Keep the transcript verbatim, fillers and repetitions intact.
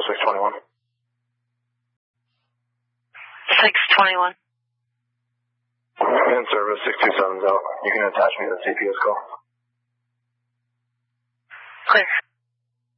six twenty-one. six twenty-one. In service, six two seven's out. You can attach me to the C P S call. Clear.